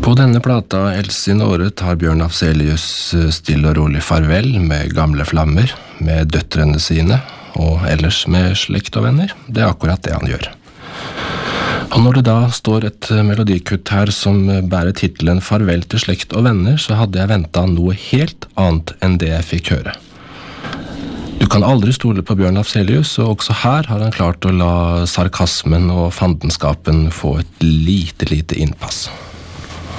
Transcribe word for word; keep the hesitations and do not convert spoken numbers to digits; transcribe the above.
På denne plata Else i Nåre tar Bjørn Afzelius stille og rolig farvel med gamle flammer, med døtrene sine, og ellers med slekt og venner. Det er akkurat det han gjør. Og når det da står et melodikutt her som bærer titelen Farvel til slekt og venner, så hadde jeg ventet noe helt annet enn det jeg fikk høre. Du kan aldri stole på Bjørn Afzelius, og også her har han klart å la sarkasmen og fandenskapen få et lite, lite innpass.